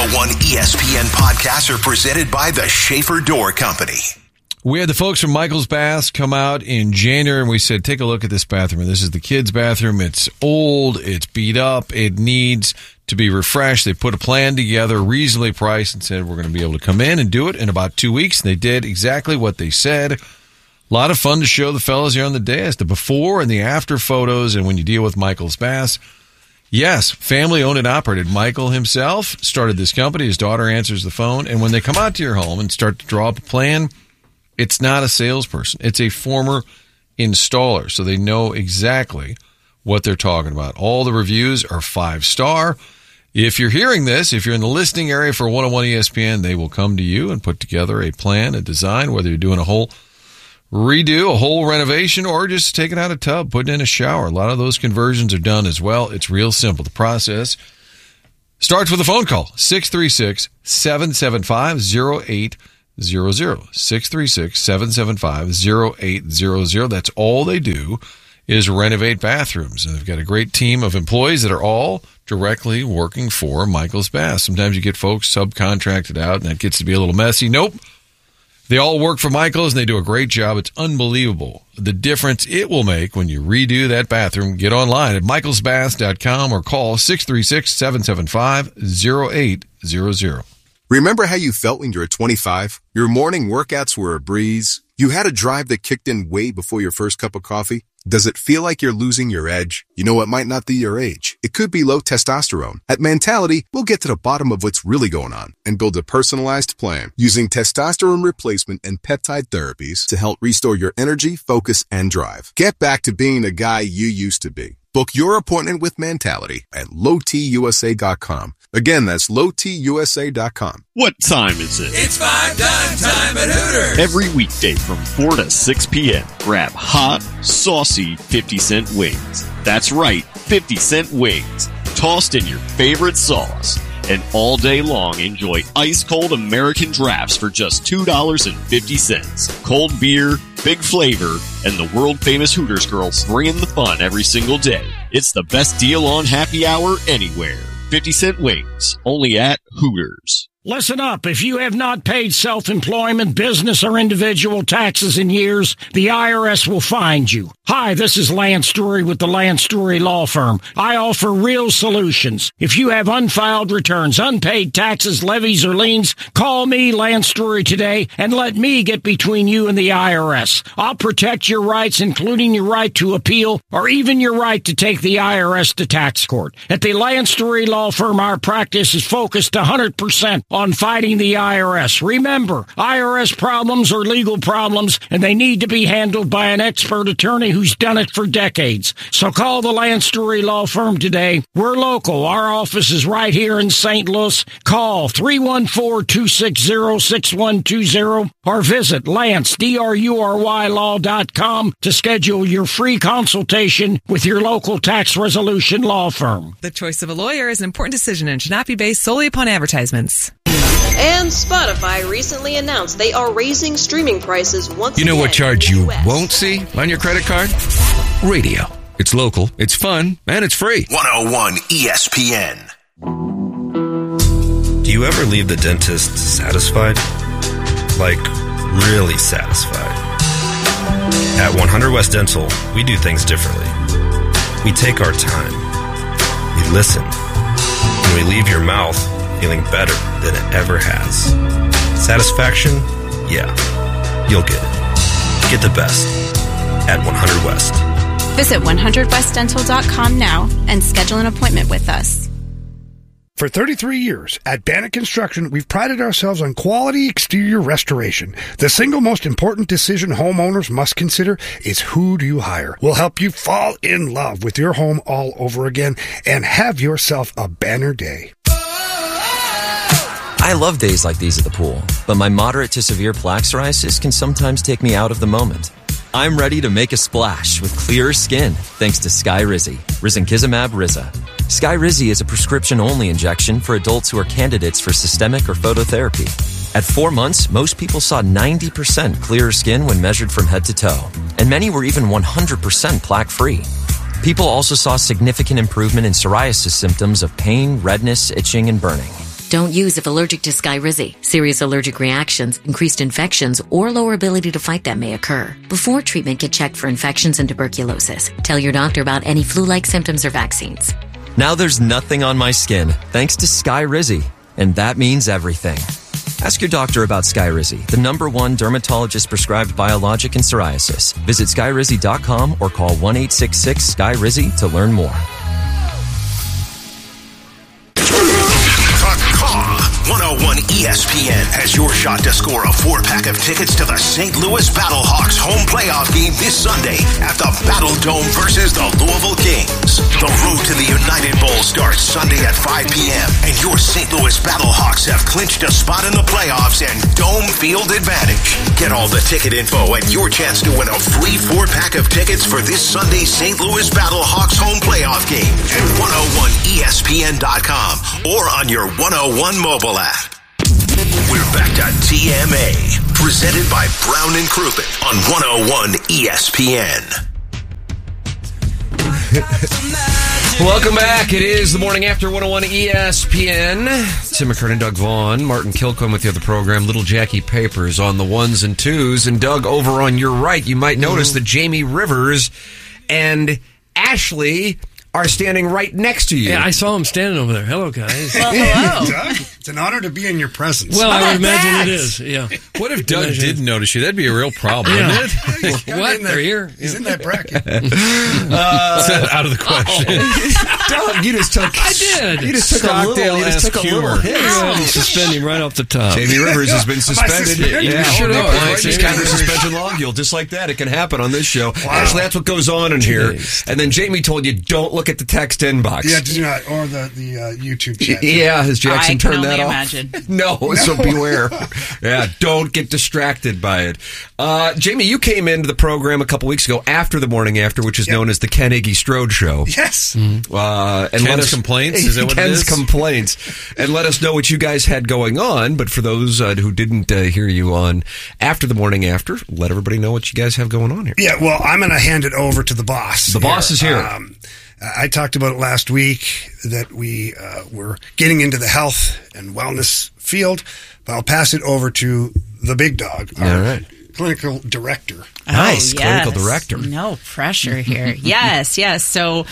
101 ESPN podcasts are presented by the Schaefer Door Company. We had the folks from Michael's Baths come out in January, and we said, take a look at this bathroom. This is the kids' bathroom. It's old. It's beat up. It needs to be refreshed. They put a plan together, reasonably priced, and said, we're going to be able to come in and do it in about 2 weeks. And they did exactly what they said. A lot of fun to show the fellas here on the dais, the before and the after photos. And when you deal with Michael's Baths, yes, family owned and operated. Michael himself started this company. His daughter answers the phone. And when they come out to your home and start to draw up a plan, it's not a salesperson. It's a former installer. So they know exactly what they're talking about. All the reviews are 5-star. If you're hearing this, if you're in the listening area for 101 ESPN, they will come to you and put together a plan, a design, whether you're doing a whole redo, a whole renovation, or just taking out a tub, putting in a shower. A lot of those conversions are done as well. It's real simple. The process starts with a phone call, 636-775-0800. 636-775-0800. That's all they do is renovate bathrooms. And they've got a great team of employees that are all directly working for Michael's Baths. Sometimes you get folks subcontracted out, and that gets to be a little messy. Nope. They all work for Michael's, and they do a great job. It's unbelievable the difference it will make when you redo that bathroom. Get online at michaelsbaths.com or call 636-775-0800. Remember how you felt when you were 25? Your morning workouts were a breeze. You had a drive that kicked in way before your first cup of coffee. Does it feel like you're losing your edge? You know, it might not be your age. It could be low testosterone. At Mentality, we'll get to the bottom of what's really going on and build a personalized plan using testosterone replacement and peptide therapies to help restore your energy, focus, and drive. Get back to being the guy you used to be. Book your appointment with Mentality at lowtusa.com. Again, that's lowtusa.com. What time is it? It's 5 time at Hooters. Every weekday from 4 to 6 p.m. Grab hot, saucy 50-cent wings. That's right, 50-cent wings. Tossed in your favorite sauce. And all day long, enjoy ice-cold American drafts for just $2.50. Cold beer, big flavor, and the world-famous Hooters girls bringing the fun every single day. It's the best deal on happy hour anywhere. 50-cent wings, only at Hooters. Listen up. If you have not paid self-employment, business, or individual taxes in years, the IRS will find you. Hi, this is Lance Story with the Lance Story Law Firm. I offer real solutions. If you have unfiled returns, unpaid taxes, levies, or liens, call me, Lance Story, today, and let me get between you and the IRS. I'll protect your rights, including your right to appeal, or even your right to take the IRS to tax court. At the Lance Story Law Firm, our practice is focused 100% on fighting the IRS. Remember, IRS problems are legal problems, and they need to be handled by an expert attorney who's done it for decades. So call the Lance Story Law Firm today. We're local. Our office is right here in St. Louis. Call 314-260-6120 or visit LanceDruryLaw.com to schedule your free consultation with your local tax resolution law firm. The choice of a lawyer is an important decision and should not be based solely upon advertisements. And Spotify recently announced they are raising streaming prices once again. You know what charge you won't see on your credit card? Radio. It's local, it's fun, and it's free. 101 ESPN. Do you ever leave the dentist satisfied? Like, really satisfied? At 100 West Dental, we do things differently. We take our time. We listen. And we leave your mouth feeling better than it ever has. Satisfaction? Yeah. You'll get it. Get the best at 100 West. Visit 100westdental.com now and schedule an appointment with us. For 33 years, at Bannock Construction, we've prided ourselves on quality exterior restoration. The single most important decision homeowners must consider is who do you hire. We'll help you fall in love with your home all over again and have yourself a banner day. I love days like these at the pool, but my moderate to severe plaque psoriasis can sometimes take me out of the moment. I'm ready to make a splash with clearer skin thanks to Skyrizi, Risankizumab Riza. Skyrizi is a prescription-only injection for adults who are candidates for systemic or phototherapy. At 4 months, most people saw 90% clearer skin when measured from head to toe, and many were even 100% plaque-free. People also saw significant improvement in psoriasis symptoms of pain, redness, itching, and burning. Don't use if allergic to Skyrizi. Serious allergic reactions, increased infections, or lower ability to fight them may occur. Before treatment, get checked for infections and tuberculosis. Tell your doctor about any flu-like symptoms or vaccines. Now there's nothing on my skin thanks to Skyrizi, and that means everything. Ask your doctor about Skyrizi, the #1 dermatologist-prescribed biologic in psoriasis. Visit Skyrizi.com or call 1-866-SKYRIZI to learn more. 101 ESPN has your shot to score a 4-pack of tickets to the St. Louis Battlehawks home playoff game this Sunday at the Battle Dome versus the Louisville Kings. The road to the United Bowl starts Sunday at 5 p.m. and your St. Louis Battlehawks have clinched a spot in the playoffs and dome field advantage. Get all the ticket info and your chance to win a free 4-pack of tickets for this Sunday's St. Louis Battlehawks home playoff game at 101ESPN.com or on your 101 mobile app. We're back to TMA, presented by Brown and Crouppen on 101 ESPN. Welcome back. It is the morning after 101 ESPN. Tim McKernan, Doug Vaughn, Martin Kilcoyne with the other program, Little Jackie Papers on the ones and twos. And Doug, over on your right, you might notice that Jamie Rivers and Ashley are standing right next to you. Yeah, I saw him standing over there. Hello, guys. Well, hello. Doug, it's an honor to be in your presence. Well, I would imagine it is. Yeah. What if Doug didn't notice you? That'd be a real problem, wouldn't it? What? They're here. He's in that bracket. Out of the question. Doug, you just took. I did. You just took a little hit. Suspend him right off the top. Jamie Rivers has been suspended. Yeah, sure. Appliances counter suspension logule, just like that. It can happen on this show. Wow. Actually, that's what goes on in here. And then Jamie told you, don't look at the text inbox. Yeah, do not, or the YouTube chat. Yeah, has Jackson turned that off? Imagine. No, so beware. Yeah, don't get distracted by it. Jamie, you came into the program a couple weeks ago after the morning after, which is known as the Ken Iggy Strode Show. Yes. And Ken's complaints? Is that what Ken's it is? complaints. And let us know what you guys had going on. But for those who didn't hear you on after the morning after, let everybody know what you guys have going on here. Yeah, well, I'm going to hand it over to the boss. The boss is here. I talked about it last week that we were getting into the health and wellness field, but I'll pass it over to the big dog, our clinical director. Nice, yes. clinical director. No pressure here. Yes. So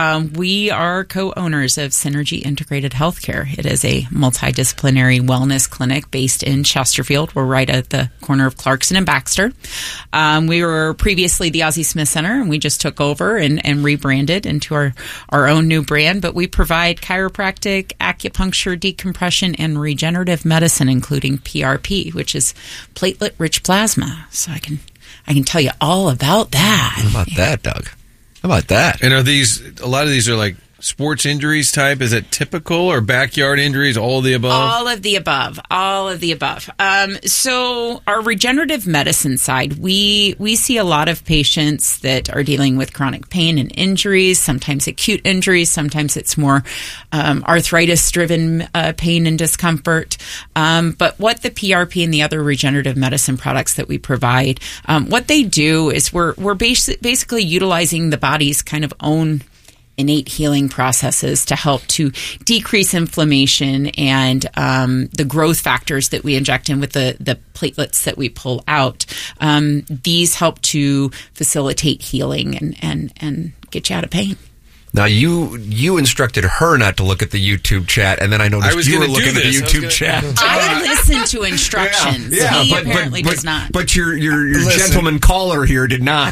we are co-owners of Synergy Integrated Healthcare. It is a multidisciplinary wellness clinic based in Chesterfield. We're right at the corner of Clarkson and Baxter. We were previously the Ozzie Smith Center, and we just took over and rebranded into our own new brand. But we provide chiropractic, acupuncture, decompression, and regenerative medicine, including PRP, which is platelet-rich plasma. So I can tell you all about that. How about that, Doug? How about that? And are these, a lot of these are like sports injuries type? Is it typical or backyard injuries? All of the above? All of the above. All of the above. So our regenerative medicine side, we see a lot of patients that are dealing with chronic pain and injuries, sometimes acute injuries, sometimes it's more arthritis-driven pain and discomfort. But what the PRP and the other regenerative medicine products that we provide, what they do is we're basically utilizing the body's kind of own innate healing processes to help to decrease inflammation and the growth factors that we inject in with the platelets that we pull out. These help to facilitate healing and get you out of pain. Now, you instructed her not to look at the YouTube chat, and then I noticed you were looking at the YouTube chat. I listen to instructions. Yeah, he apparently does not. But your gentleman caller here did not.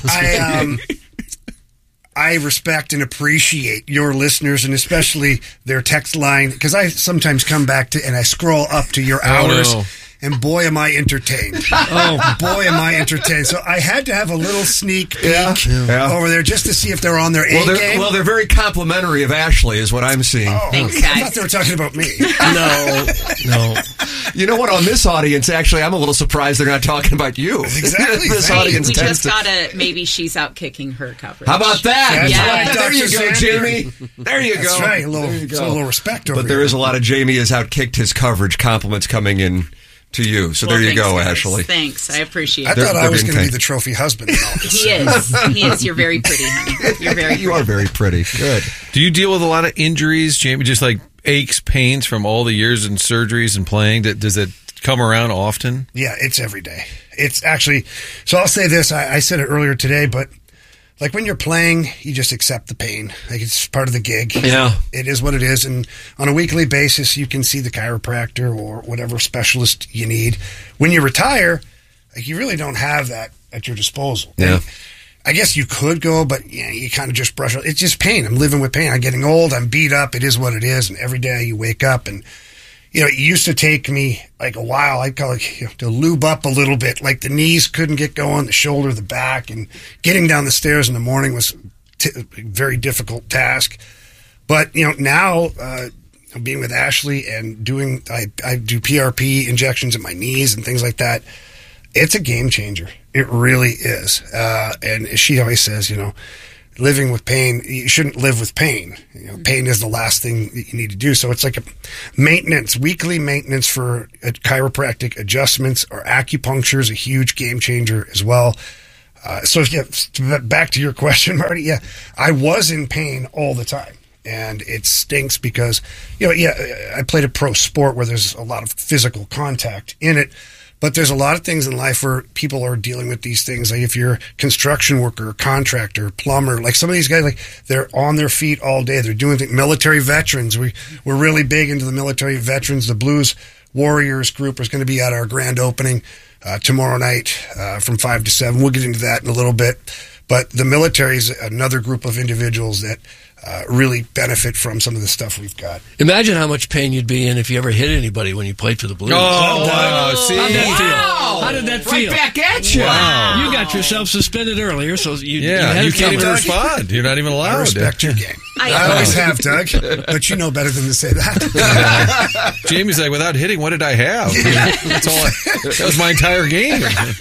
I respect and appreciate your listeners, and especially their text line, because I sometimes come back to and I scroll up to your hours. And boy, am I entertained. Boy, am I entertained. So I had to have a little sneak peek over there just to see if they're on their A game. Well, they're very complimentary of Ashley is what I'm seeing. Thanks, guys. I thought they were talking about me. No. You know what? On this audience, actually, I'm a little surprised they're not talking about you. Exactly. This audience we tends just got maybe she's out kicking her coverage. How about that? Yeah. There you go, Jamie. There you go. That's right. A little respect over But there is a lot of Jamie has outkicked his coverage compliments coming in to you. So there you go, Ashley. Thanks. I appreciate it. I thought I was going to be the trophy husband in all this. He is. You're very pretty, honey. You're very pretty. You are very pretty. Good. Do you deal with a lot of injuries, Jamie? Just like aches, pains from all the years and surgeries and playing? Does it come around often? Yeah, it's every day. It's actually, so I'll say this, I said it earlier today, but like when you're playing, you just accept the pain. Like it's part of the gig. Yeah. It is what it is. And on a weekly basis, you can see the chiropractor or whatever specialist you need. When you retire, like you really don't have that at your disposal. Yeah. I guess you could go, but you kind of just brush it. It's just pain. I'm living with pain. I'm getting old. I'm beat up. It is what it is. And every day you wake up and, it used to take me like a while. I'd call it to lube up a little bit. Like the knees couldn't get going, the shoulder, the back, and getting down the stairs in the morning was a very difficult task. But, now being with Ashley and I do PRP injections in my knees and things like that. It's a game changer. It really is. And she always says, living with pain, you shouldn't live with pain. Pain is the last thing that you need to do. So it's like a weekly maintenance for chiropractic adjustments, or acupuncture is a huge game changer as well. So back to your question, Marty. Yeah, I was in pain all the time. And it stinks because, I played a pro sport where there's a lot of physical contact in it. But there's a lot of things in life where people are dealing with these things. Like if you're a construction worker, contractor, plumber, like some of these guys, like they're on their feet all day. They're doing things. Military veterans. We're really big into the military veterans. The Blues Warriors group is going to be at our grand opening tomorrow night from 5 to 7. We'll get into that in a little bit. But the military is another group of individuals that really benefit from some of the stuff we've got. Imagine how much pain you'd be in if you ever hit anybody when you played for the Blues. See? How'd that feel? Wow. How did that feel? Right back at you. Wow. You got yourself suspended earlier, so you can't even respond. You're not even allowed. I respect your game. I always have, Doug, but you know better than to say that. Jamie's like, without hitting, what did I have? That's all. That was my entire game.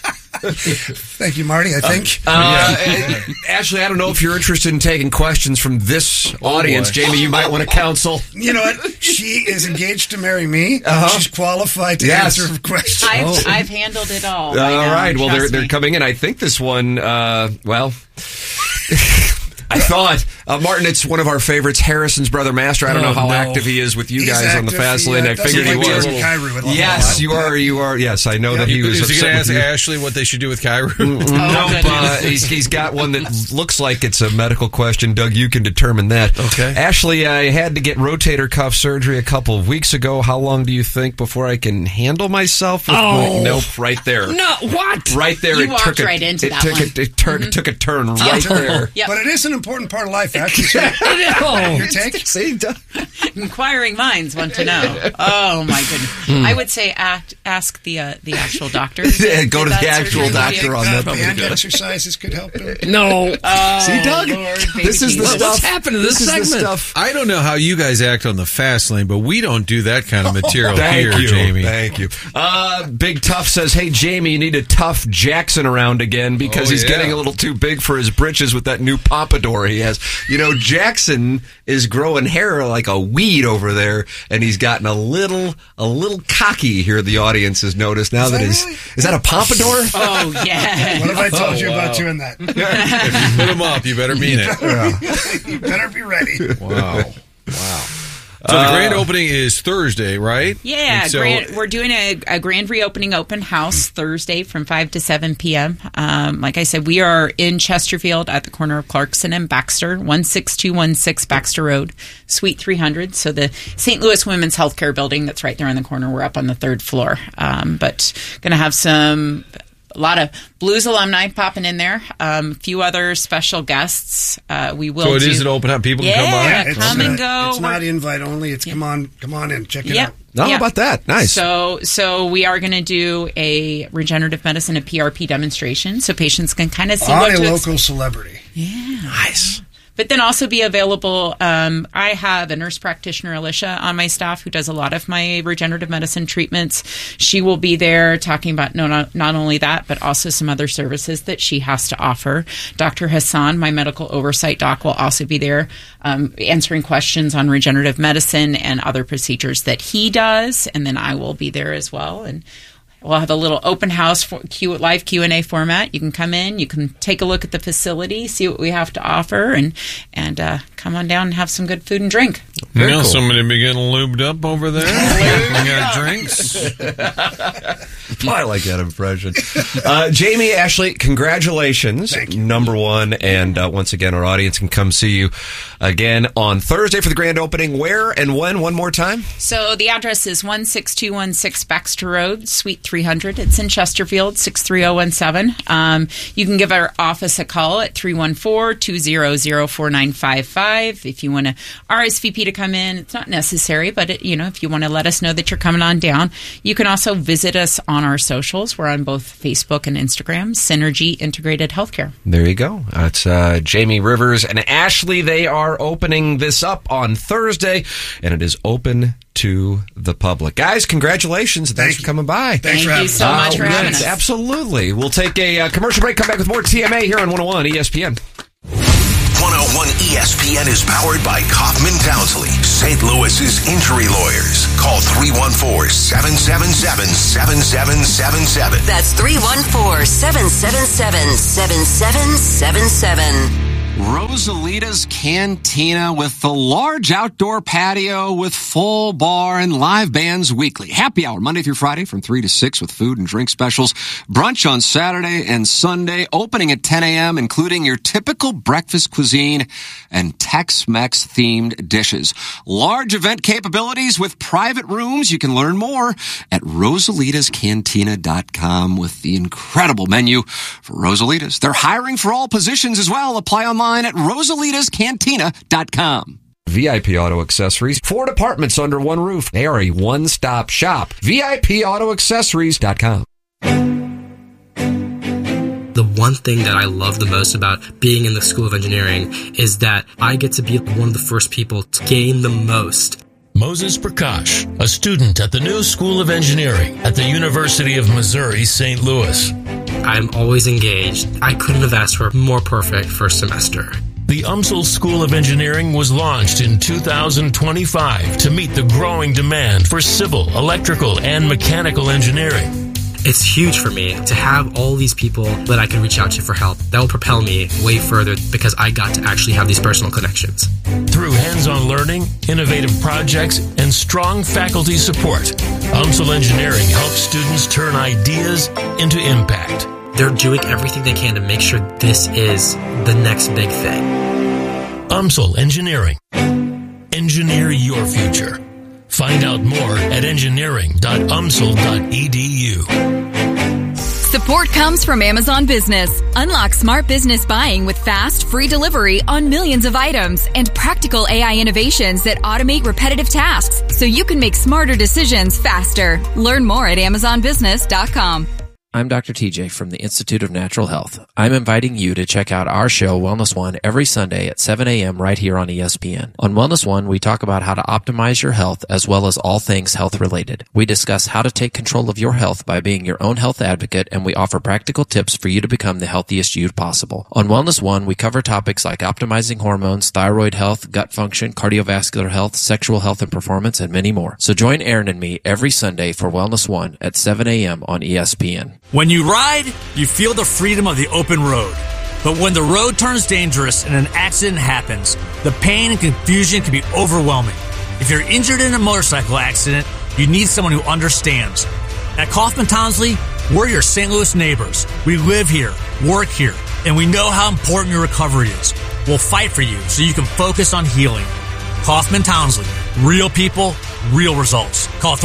Thank you, Marty, I think. Ashley, I don't know if you're interested in taking questions from this audience. Boy. Jamie, you might want to counsel. You know what? She is engaged to marry me. She's qualified to answer questions. I've handled it all. All right. Well, they're coming in. I think this one, I thought, Martin, it's one of our favorites, Harrison's brother Master. I don't know how active he is with you guys on the Fast Lane. I figured he was. Yes, you are. Yes, I know that he was. Is he going to ask Ashley what they should do with Kairu? Nope. He's got one that looks like it's a medical question. Doug, you can determine that. Okay. Ashley, I had to get rotator cuff surgery a couple of weeks ago. How long do you think before I can handle myself? Nope, right there. No, what? Right there. You walked right into that one. It took a turn right there. Yep. But it is an important part of life, actually. Your take? Inquiring minds want to know. Oh my goodness! I would say ask the actual doctor. Go to the actual doctor on that. Band exercises could help him. No. See, Doug, Lord, this is the stuff. What's happened to this segment? I don't know how you guys act on the Fast Lane, but we don't do that kind of material here, Jamie. Thank you. Big Tough says, hey, Jamie, you need to tough Jackson around again because he's getting a little too big for his britches with that new pompadour he has. Jackson is growing hair like a weed over there, and he's gotten a little cocky here. The audience has noticed now that is that a pompadour? Oh yeah. What have I told you about doing that? If you put him up, you better mean it. You better be ready. Wow. So the grand opening is Thursday, right? Yeah, we're doing a grand reopening open house Thursday from 5 to 7 p.m. Like I said, we are in Chesterfield at the corner of Clarkson and Baxter, 16216 Baxter Road, Suite 300. So the St. Louis Women's Healthcare Building that's right there in the corner. We're up on the third floor. But going to have a lot of Blues alumni popping in there. A few other special guests. We will. So it is an open house. People can come by. Yeah, come and go. It's not invite only. It's come on in, check it out. How about that? Nice. So we are going to do a regenerative medicine, a PRP demonstration, so patients can kind of see what a local celebrity. Yeah, nice. But then also be available. I have a nurse practitioner, Alicia, on my staff who does a lot of my regenerative medicine treatments. She will be there talking about not only that, but also some other services that she has to offer. Dr. Hassan, my medical oversight doc, will also be there answering questions on regenerative medicine and other procedures that he does. And then I will be there as well. And We'll have a little open house live Q&A format. You can come in, you can take a look at the facility, see what we have to offer, and come on down and have some good food and drink. Very cool. Somebody be getting lubed up over there. We got drinks. I like that impression. Jamie, Ashley, congratulations. Thank you. Number one. And once again, our audience can come see you again on Thursday for the grand opening. Where and when? One more time? So the address is 16216 Baxter Road, Suite 300. It's in Chesterfield, 63017. You can give our office a call at 314-200-4955. If you want to RSVP to come in, it's not necessary, but if you want to let us know that you're coming on down, you can also visit us on our socials. We're on both Facebook and Instagram, Synergy Integrated Healthcare. There you go. It's Jamie Rivers and Ashley. They are opening this up on Thursday, and it is open to the public. Guys, congratulations. Thanks for coming by. Thanks for having us. Thank you so much for having us. Absolutely. We'll take a commercial break, come back with more TMA here on 101 ESPN. 101 ESPN is powered by Kaufman Townsley, St. Louis's injury lawyers. Call 314-777-7777. That's 314-777-7777. Rosalita's Cantina with the large outdoor patio with full bar and live bands weekly. Happy hour Monday through Friday from 3 to 6 with food and drink specials. Brunch on Saturday and Sunday, opening at 10 a.m., including your typical breakfast cuisine and Tex-Mex themed dishes. Large event capabilities with private rooms. You can learn more at rosalitascantina.com with the incredible menu for Rosalitas. They're hiring for all positions as well. Apply online at rosalitascantina.com. VIP Auto Accessories. 4 departments under one roof. They are a one-stop shop. VIPAutoAccessories.com. The one thing that I love the most about being in the School of Engineering is that I get to be one of the first people to gain the most. Moses Prakash, a student at the new School of Engineering at the University of Missouri, St. Louis. I'm always engaged. I couldn't have asked for a more perfect first semester. The UMSL School of Engineering was launched in 2025 to meet the growing demand for civil, electrical, and mechanical engineering. It's huge for me to have all these people that I can reach out to for help. That will propel me way further because I got to actually have these personal connections. Through hands-on learning, innovative projects, and strong faculty support, UMSL Engineering helps students turn ideas into impact. They're doing everything they can to make sure this is the next big thing. UMSL Engineering. Engineer your future. Find out more at engineering.umsl.edu. Support comes from Amazon Business. Unlock smart business buying with fast, free delivery on millions of items and practical AI innovations that automate repetitive tasks so you can make smarter decisions faster. Learn more at amazonbusiness.com. I'm Dr. TJ from the Institute of Natural Health. I'm inviting you to check out our show, Wellness One, every Sunday at 7 a.m. right here on ESPN. On Wellness One, we talk about how to optimize your health as well as all things health related. We discuss how to take control of your health by being your own health advocate, and we offer practical tips for you to become the healthiest you possible. On Wellness One, we cover topics like optimizing hormones, thyroid health, gut function, cardiovascular health, sexual health and performance, and many more. So join Aaron and me every Sunday for Wellness One at 7 a.m. on ESPN. When you ride, you feel the freedom of the open road. But when the road turns dangerous and an accident happens, the pain and confusion can be overwhelming. If you're injured in a motorcycle accident, you need someone who understands. At Kaufman Townsley, we're your St. Louis neighbors. We live here, work here, and we know how important your recovery is. We'll fight for you so you can focus on healing. Kaufman Townsley. Real people, real results. Call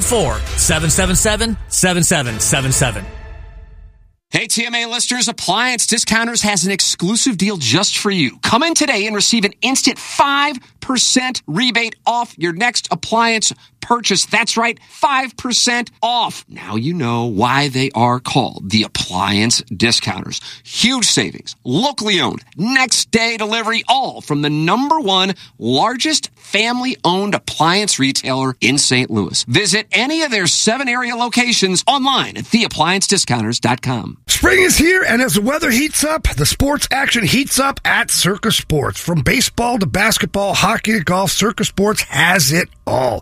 314-777-7777. Hey, TMA listeners, Appliance Discounters has an exclusive deal just for you. Come in today and receive an instant 5% rebate off your next appliance purchase. That's right, 5% off. Now you know why they are called the Appliance Discounters. Huge savings, locally owned, next day delivery, all from the #1 largest family-owned appliance retailer in St. Louis. Visit any of their 7 area locations online at theappliancediscounters.com. Spring is here, and as the weather heats up, the sports action heats up at Circus Sports. From baseball to basketball, hockey to golf, Circus Sports has it all. Circus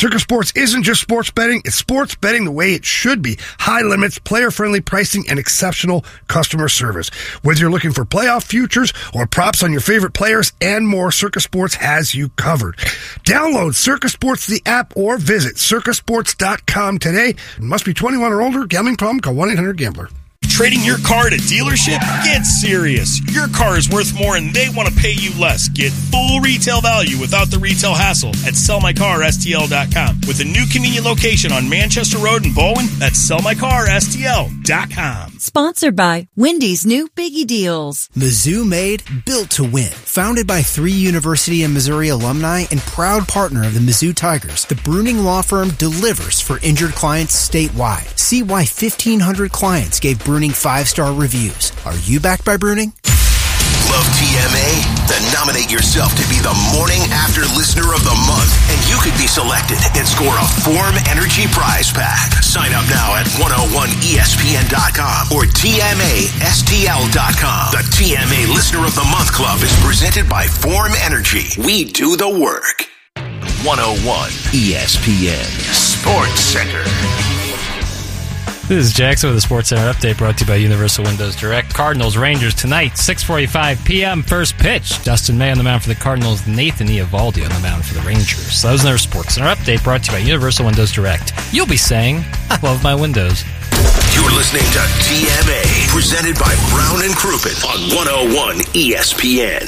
Circa Sports isn't just sports betting, it's sports betting the way it should be. High limits, player-friendly pricing, and exceptional customer service. Whether you're looking for playoff futures or props on your favorite players and more, Circa Sports has you covered. Download Circa Sports, the app, or visit circasports.com today. It must be 21 or older. Gambling problem? Call 1-800-GAMBLER. Trading your car at a dealership? Get serious. Your car is worth more and they want to pay you less. Get full retail value without the retail hassle at sellmycarstl.com. With a new convenient location on Manchester Road in Bowen, that's sellmycarstl.com. Sponsored by Wendy's new Biggie Deals. Mizzou made, built to win. Founded by 3 University of Missouri alumni and proud partner of the Mizzou Tigers, the Bruning Law Firm delivers for injured clients statewide. See why 1,500 clients gave Bruning 5-star reviews. Are you backed by Bruning? Love TMA? Then nominate yourself to be the Morning After Listener of the Month, and you could be selected and score a Form Energy prize pack. Sign up now at 101ESPN.com or TMASTL.com. The TMA Listener of the Month Club is presented by Form Energy. We do the work. 101 ESPN Sports Center. This is Jackson with the Sports Center update brought to you by Universal Windows Direct. Cardinals Rangers tonight, 6:45 p.m. First pitch. Dustin May on the mound for the Cardinals. Nathan Eovaldi on the mound for the Rangers. That was their Sports Center update brought to you by Universal Windows Direct. You'll be saying, I love my windows. You're listening to TMA, presented by Brown and Crouppen on 101 ESPN.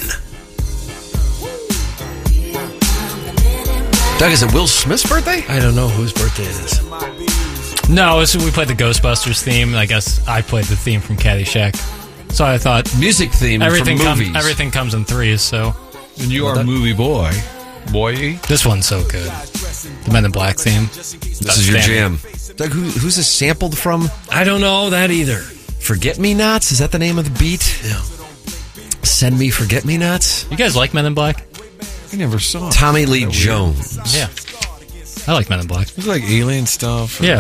Doug, is it Will Smith's birthday? I don't know whose birthday it is. No, we played the Ghostbusters theme, and I guess I played the theme from Caddyshack. So I thought music theme from movies. Everything comes in threes. So, and you are a movie boy. This one's so good. The Men in Black theme. This is your jam. Doug, who's this sampled from? I don't know that either. Forget Me Nots? Is that the name of the beat? Yeah. Send Me Forget Me Nots? You guys like Men in Black? I never saw it. Tommy Lee Jones. Yeah. I like Men in Black. It's like alien stuff. Yeah.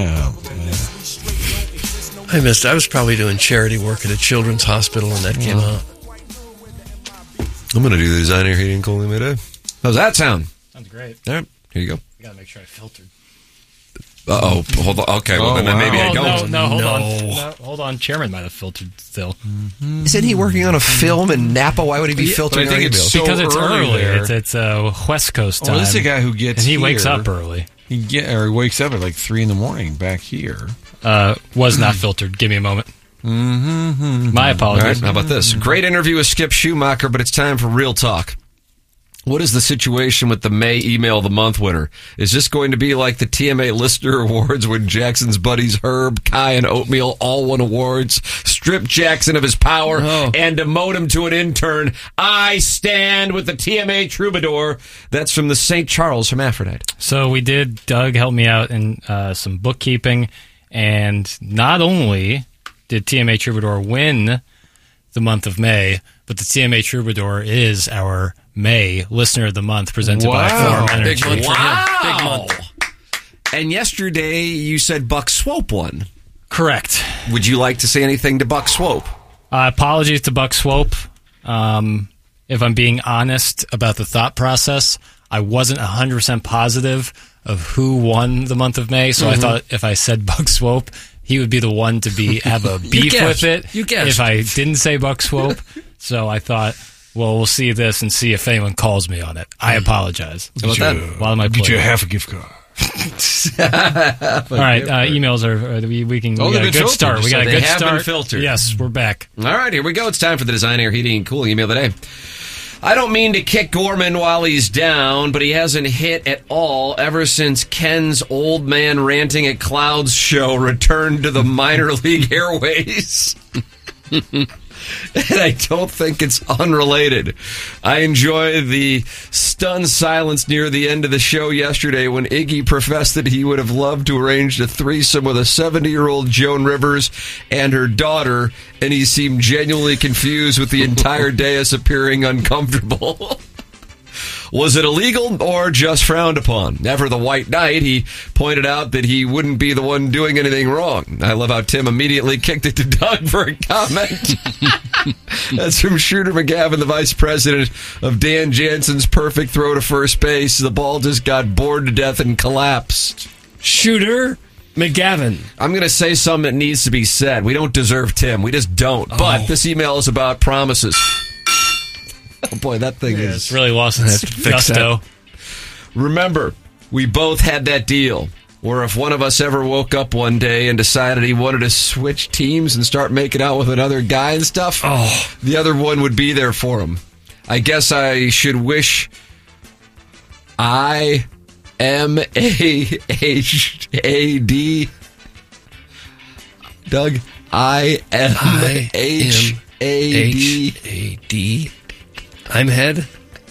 I missed it. I was probably doing charity work at a children's hospital when that came out. I'm going to do the designer heating and cooling midday. How's that sound? Sounds great. All right. Here you go. I got to make sure I filtered. Uh-oh. Hold on. Okay. Well, then maybe I don't. No, hold on. No, hold on. Chairman might have filtered still. Mm-hmm. Isn't he working on a film in Napa? Why would he be filtering? I think it's so because it's early. It's West Coast time. Oh, this is a guy who gets and he here. wakes up early. He wakes up at like 3 a.m. back here. Was not filtered. Give me a moment. Mm-hmm. My apologies. All right, how about this? Great interview with Skip Schumacher, but it's time for real talk. What is the situation with the May Email of the Month winner? Is this going to be like the TMA Listener Awards when Jackson's buddies Herb, Kai, and Oatmeal all won awards, stripped Jackson of his power, and demote him to an intern? I stand with the TMA Troubadour. That's from the St. Charles Hermaphrodite. So we did. Doug helped me out in some bookkeeping, and not only did TMA Troubadour win the month of May, but the TMA Troubadour is our May Listener of the Month presented by Form Energy. Big month for him. Big month. And yesterday you said Buck Swope won. Correct. Would you like to say anything to Buck Swope? Apologies to Buck Swope. If I'm being honest about the thought process, I wasn't 100% positive of who won the month of May, so I thought if I said Buck Swope, he would be the one to have a beef with it. You guessed. If I didn't say Buck Swope. So I thought, well, we'll see this and see if anyone calls me on it. I apologize. How about that? While my get you half a gift card. All right, emails are we got a good start. We got a good start. Been filtered. Yes, we're back. All right, here we go. It's time for the Design Air Heating and Cooling email of the day. I don't mean to kick Gorman while he's down, but he hasn't hit at all ever since Ken's Old Man Ranting at Clouds show returned to the minor league airways. And I don't think it's unrelated. I enjoy the stunned silence near the end of the show yesterday when Iggy professed that he would have loved to arrange a threesome with a 70-year-old Joan Rivers and her daughter, and he seemed genuinely confused with the entire dais appearing uncomfortable. Was it illegal or just frowned upon? Ever the White Knight, he pointed out that he wouldn't be the one doing anything wrong. I love how Tim immediately kicked it to Doug for a comment. That's from Shooter McGavin, the vice president of Dan Jansen's perfect throw to first base. The ball just got bored to death and collapsed. Shooter McGavin. I'm going to say something that needs to be said. We don't deserve Tim. We just don't. Oh. But this email is about promises. Oh, boy, that thing is... It's really lost its gusto. Remember, we both had that deal where if one of us ever woke up one day and decided he wanted to switch teams and start making out with another guy and stuff, the other one would be there for him. I guess I should wish I-M-A-H-A-D. Doug, I-M-H-A-D. I'm head.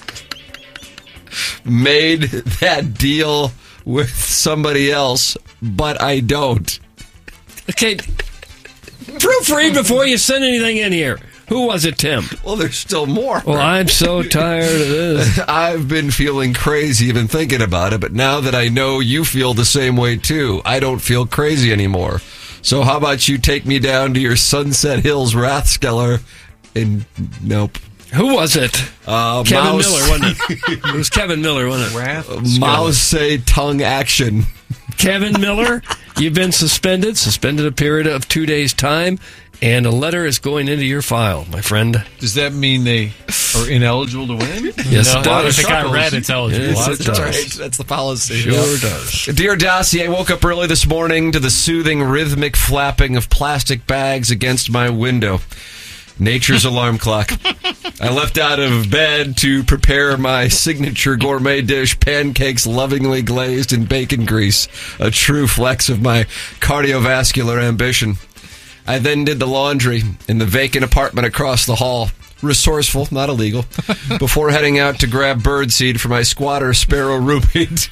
Made that deal with somebody else, but I don't. Okay, proofread before you send anything in here. Who was it, Tim? Well, there's still more. Well, I'm so tired of this. I've been feeling crazy even thinking about it, but now that I know you feel the same way too, I don't feel crazy anymore. So how about you take me down to your Sunset Hills Rathskeller and nope. Who was it? Kevin Miller, wasn't it? It was Kevin Miller, wasn't it? Mouse tongue action. Kevin Miller, you've been suspended a period of 2 days' time, and a letter is going into your file, my friend. Does that mean they are ineligible to win? Yes, it does. If it got read, it's eligible. Yes, it does. Right. That's the policy. Sure does. Dear Dossier, I woke up early this morning to the soothing, rhythmic flapping of plastic bags against my window. Nature's alarm clock. I left out of bed to prepare my signature gourmet dish, pancakes lovingly glazed in bacon grease, a true flex of my cardiovascular ambition. I then did the laundry in the vacant apartment across the hall. Resourceful, not illegal, before heading out to grab birdseed for my squatter sparrow roommate.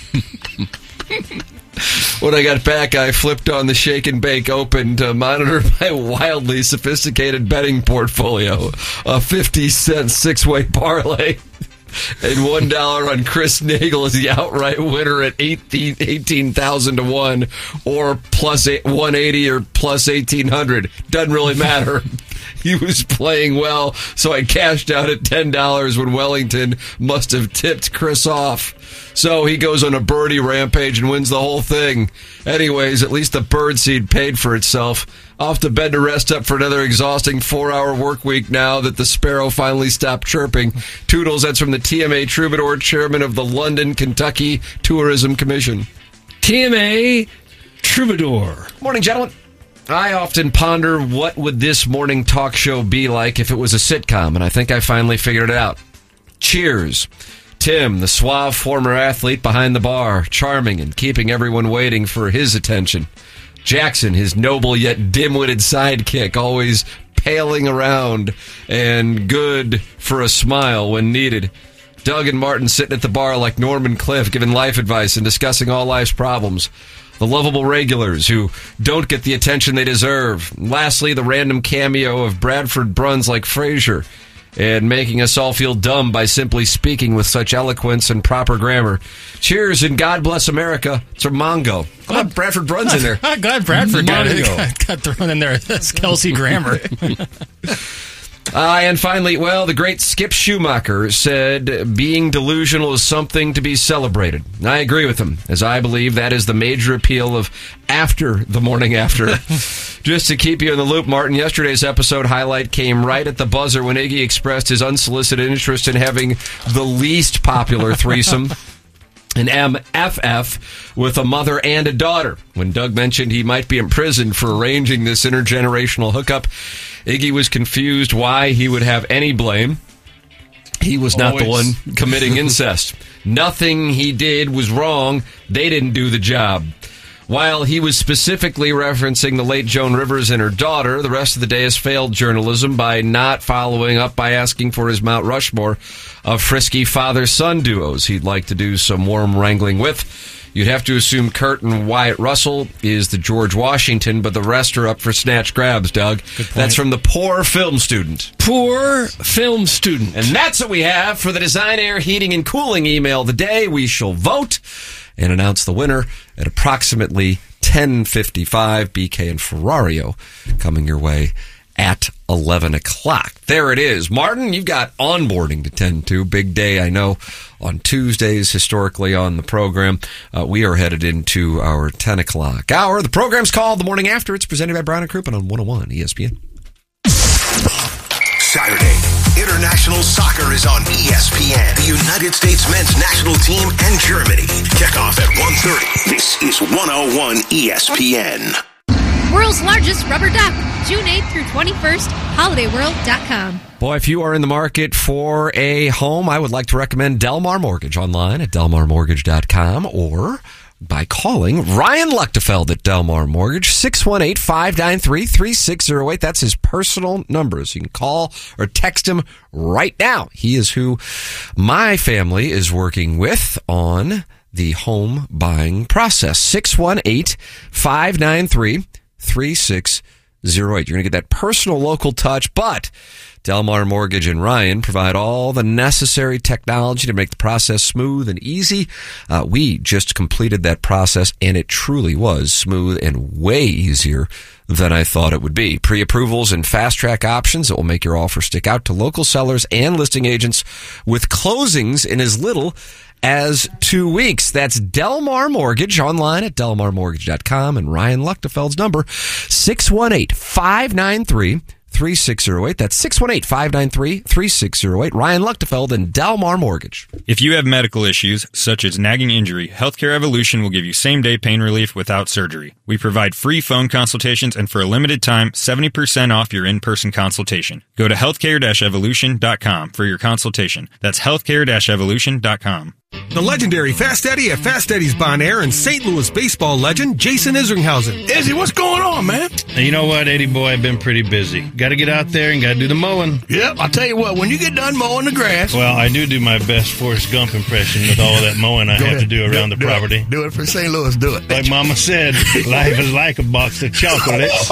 When I got back, I flipped on the Shake and Bake Open to monitor my wildly sophisticated betting portfolio. A 50-cent six-way parlay and $1 on Chris Nagel as the outright winner at 18,000 to 1 or plus 180 or plus 1,800. Doesn't really matter. He was playing well, so I cashed out at $10 when Wellington must have tipped Chris off. So he goes on a birdie rampage and wins the whole thing. Anyways, at least the birdseed paid for itself. Off to bed to rest up for another exhausting 4-hour work week now that the sparrow finally stopped chirping. Toodles, that's from the TMA Troubadour, chairman of the London, Kentucky Tourism Commission. TMA Troubadour. Morning, gentlemen. I often ponder what would this morning talk show be like if it was a sitcom, and I think I finally figured it out. Cheers. Tim, the suave former athlete behind the bar, charming and keeping everyone waiting for his attention. Jackson, his noble yet dim-witted sidekick, always paling around and good for a smile when needed. Doug and Martin sitting at the bar like Norman Cliff, giving life advice and discussing all life's problems. The lovable regulars who don't get the attention they deserve. Lastly, the random cameo of Bradford Bruns like Frasier, and making us all feel dumb by simply speaking with such eloquence and proper grammar. Cheers and God bless America. It's from Mongo. Glad Bradford Bruns in there. I'm glad Bradford got thrown in there. That's Kelsey Grammer. And finally, well, the great Skip Schumacher said being delusional is something to be celebrated. I agree with him, as I believe that is the major appeal of After the Morning After. Just to keep you in the loop, Martin, yesterday's episode highlight came right at the buzzer when Iggy expressed his unsolicited interest in having the least popular threesome, an MFF, with a mother and a daughter. When Doug mentioned he might be imprisoned for arranging this intergenerational hookup, Iggy was confused why he would have any blame. He was not the one committing incest. Nothing he did was wrong. They didn't do the job. While he was specifically referencing the late Joan Rivers and her daughter, the rest of the day has failed journalism by not following up by asking for his Mount Rushmore of frisky father-son duos he'd like to do some warm wrangling with. You'd have to assume Kurt and Wyatt Russell is the George Washington, but the rest are up for snatch grabs, Doug. That's from the Poor Film Student. Poor Film Student. And that's what we have for the Design, Air, Heating, and Cooling email of the day. We shall vote and announce the winner at approximately 10:55. BK and Ferrario coming your way at 11 o'clock. There it is. Martin, you've got onboarding to tend to. Big day, I know, on Tuesdays, historically on the program. We are headed into our 10 o'clock hour. The program's called The Morning After. It's presented by Brown and Crouppen on 101 ESPN. Saturday, international soccer is on ESPN. The United States men's national team and Germany. Kickoff at 1:30. This is 101 ESPN. World's largest rubber duck, June 8th through 21st, holidayworld.com. Boy, if you are in the market for a home, I would like to recommend Delmar Mortgage online at delmarmortgage.com or by calling Ryan Luchtefeld at Delmar Mortgage, 618-593-3608. That's his personal number. So you can call or text him right now. He is who my family is working with on the home buying process. 618-593-3608. You're going to get that personal local touch, but Delmar Mortgage and Ryan provide all the necessary technology to make the process smooth and easy. We just completed that process, and it truly was smooth and way easier than I thought it would be. Pre-approvals and fast-track options that will make your offer stick out to local sellers and listing agents with closings in as little as 2 weeks. That's Delmar Mortgage online at delmarmortgage.com, and Ryan Luchtefeld's number, 618-593-3608. That's 618-593-3608. Ryan Luchtefeld and Delmar Mortgage. If you have medical issues, such as nagging injury, Healthcare Evolution will give you same-day pain relief without surgery. We provide free phone consultations, and for a limited time, 70% off your in-person consultation. Go to healthcare-evolution.com for your consultation. That's healthcare-evolution.com. The legendary Fast Eddie at Fast Eddie's Bon Air and St. Louis baseball legend Jason Isringhausen. Izzy, what's going on, man? You know what, Eddie boy, I've been pretty busy. Got to get out there and got to do the mowing. Yep, I'll tell you what, when you get done mowing the grass... Well, I do my best Forrest Gump impression with all that mowing I have to do around the property. Do it for St. Louis, do it. Like Mama said, life is like a box of chocolates.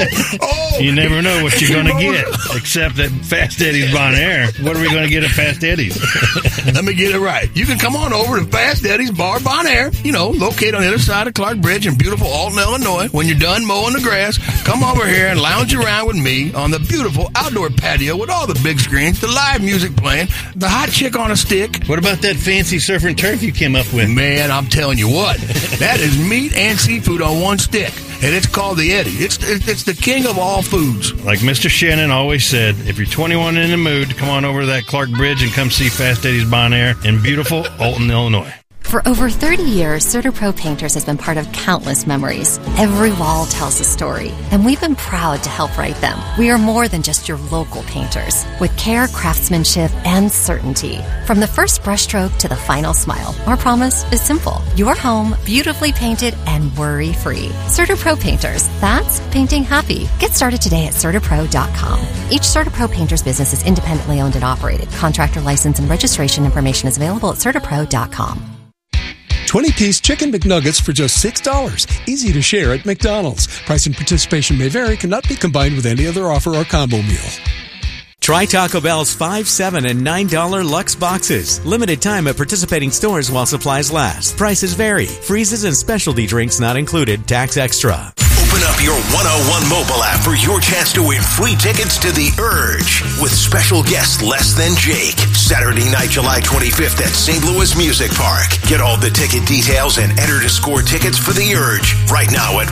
You never know what you're going to get, except at Fast Eddie's Bon Air. What are we going to get at Fast Eddie's? Let me get it right. You can come on over to Fast Eddie's Bar Bon Air, located on the other side of Clark Bridge in beautiful Alton, Illinois. When you're done mowing the grass, come over here and lounge around with me on the beautiful outdoor patio with all the big screens, the live music playing, the hot chick on a stick. What about that fancy surf and turf you came up with? Man, I'm telling you what, that is meat and seafood on one stick, and it's called the Eddie. It's the king of all foods. Like Mr. Shannon always said, if you're 21 and in the mood, come on over to that Clark Bridge and come see Fast Eddie's Bon Air in beautiful Alton, Illinois. For over 30 years, CertaPro Painters has been part of countless memories. Every wall tells a story, and we've been proud to help write them. We are more than just your local painters, with care, craftsmanship, and certainty. From the first brushstroke to the final smile, our promise is simple. Your home, beautifully painted and worry-free. CertaPro Painters, that's painting happy. Get started today at CertaPro.com. Each CertaPro Painters business is independently owned and operated. Contractor license and registration information is available at CertaPro.com. 20-piece Chicken McNuggets for just $6. Easy to share at McDonald's. Price and participation may vary. Cannot be combined with any other offer or combo meal. Try Taco Bell's $5, $7, and $9 Lux boxes. Limited time at participating stores while supplies last. Prices vary. Freezes and specialty drinks not included. Tax extra. Open up your 101 mobile app for your chance to win free tickets to The Urge with special guest Less Than Jake. Saturday night, July 25th at St. Louis Music Park. Get all the ticket details and enter to score tickets for The Urge right now at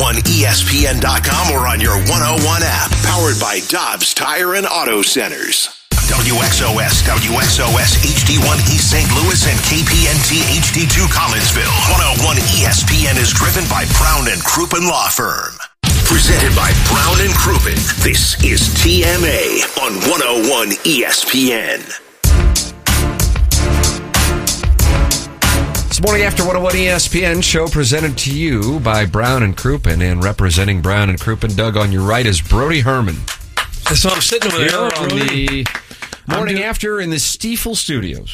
101ESPN.com or on your 101 app. Powered by Dobbs Tire and Auto Centers. WXOS, WXOS HD1 East St. Louis, and KPNT HD2 Collinsville. 101 ESPN is driven by Brown and Crouppen Law Firm. Presented by Brown and Crouppen. This is TMA on 101 ESPN. This morning after 101 ESPN show presented to you by Brown and Crouppen, and representing Brown and Crouppen, Doug, on your right is Brody Herman. So I'm sitting over there on the morning after in the Stiefel Studios.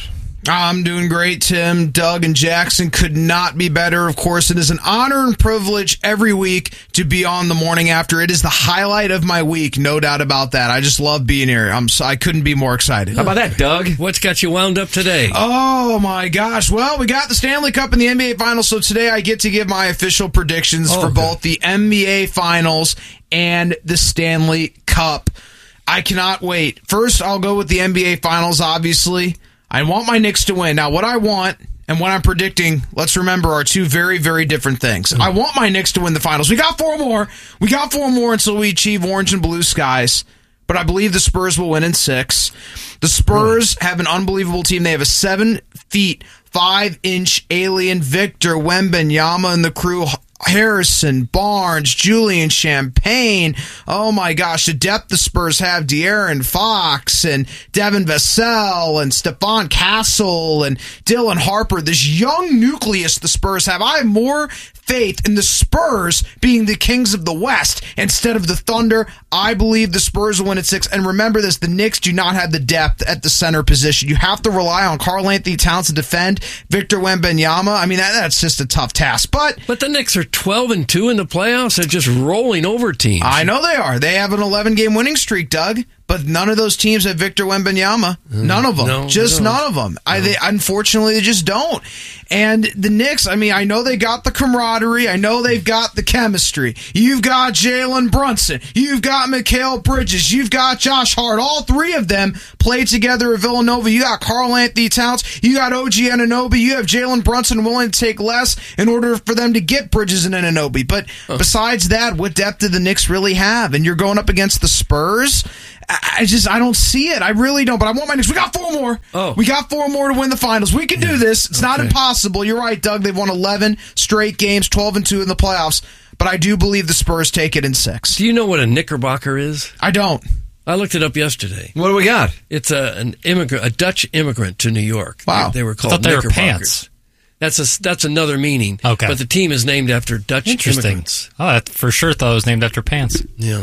I'm doing great, Tim. Doug and Jackson could not be better. Of course, it is an honor and privilege every week to be on the morning after. It is the highlight of my week, no doubt about that. I just love being here. I couldn't be more excited. How about that, Doug? What's got you wound up today? Oh, my gosh. Well, we got the Stanley Cup and the NBA Finals, so today I get to give my official predictions for both the NBA Finals and the Stanley Cup. I cannot wait. First, I'll go with the NBA Finals, obviously. I want my Knicks to win. Now, what I want and what I'm predicting, let's remember, are two very, very different things. I want my Knicks to win the Finals. We got 4 more. We got 4 more until we achieve orange and blue skies. But I believe the Spurs will win in 6. The Spurs have an unbelievable team. They have a 7 feet, 5-inch alien Victor Wembanyama and the crew. Harrison Barnes, Julian Champagne. Oh my gosh, the depth the Spurs have. De'Aaron Fox and Devin Vassell and Stephon Castle and Dylan Harper. This young nucleus the Spurs have. I have more faith in the Spurs being the kings of the West instead of the Thunder. I believe the Spurs will win at 6. And remember this, the Knicks do not have the depth at the center position. You have to rely on Karl-Anthony Towns to defend Victor Wembanyama. I mean, that's just a tough task. But the Knicks are 12-2 in the playoffs. They're just rolling over teams. I know they are. They have an 11-game winning streak, Doug. But none of those teams have Victor Wembanyama. None of them. None of them. Unfortunately, they just don't. And the Knicks, I mean, I know they got the camaraderie. I know they've got the chemistry. You've got Jalen Brunson. You've got Mikal Bridges. You've got Josh Hart. All 3 of them played together at Villanova. You got Karl-Anthony Towns. You got OG Anunoby. You have Jalen Brunson willing to take less in order for them to get Bridges and Anunoby. But besides that, what depth do the Knicks really have? And you're going up against the Spurs? I don't see it. I really don't. But I want my Knicks. We got 4 more. We got 4 more to win the Finals. We can do this. It's not impossible. You're right, Doug. They've won 11 straight games, 12-2 in the playoffs. But I do believe the Spurs take it in 6. Do you know what a Knickerbocker is? I don't. I looked it up yesterday. What do we got? It's a Dutch immigrant to New York. Wow. They were called Knickerbockers. That's another meaning. Okay. But the team is named after Dutch immigrants. Oh, I for sure thought it was named after pants. Yeah.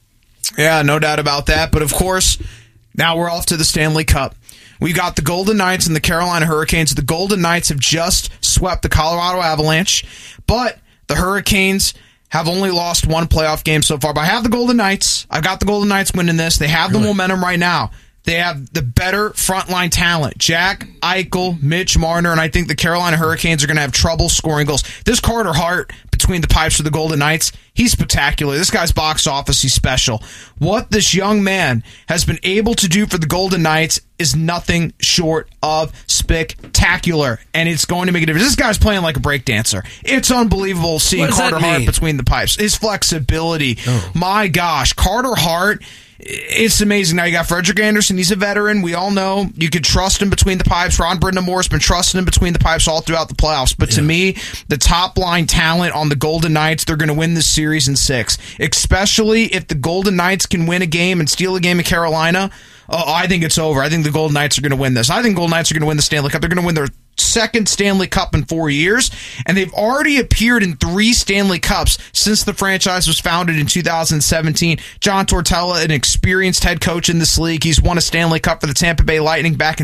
Yeah, no doubt about that. But of course, now we're off to the Stanley Cup. We got the Golden Knights and the Carolina Hurricanes. The Golden Knights have just swept the Colorado Avalanche, but the Hurricanes have only lost 1 playoff game so far. But I have the Golden Knights. I've got the Golden Knights winning this. They have the momentum right now. They have the better frontline talent. Jack Eichel, Mitch Marner, and I think the Carolina Hurricanes are going to have trouble scoring goals. This Carter Hart between the pipes for the Golden Knights, he's spectacular. This guy's box office, he's special. What this young man has been able to do for the Golden Knights is nothing short of spectacular, and it's going to make a difference. This guy's playing like a breakdancer. It's unbelievable seeing Carter Hart between the pipes. His flexibility. My gosh, Carter Hart, it's amazing. Now you got Frederik Andersen. He's a veteran. We all know you can trust him between the pipes. Ron Brind'Amour has been trusting him between the pipes all throughout the playoffs. But to me, the top line talent on the Golden Knights, they're going to win this series in 6. Especially if the Golden Knights can win a game and steal a game in Carolina. I think it's over. I think the Golden Knights are going to win this. I think Golden Knights are going to win the Stanley Cup. They're going to win their 2nd Stanley Cup in 4 years, and they've already appeared in 3 Stanley Cups since the franchise was founded in 2017. John Tortorella, an experienced head coach in this league, he's won a Stanley Cup for the Tampa Bay Lightning back in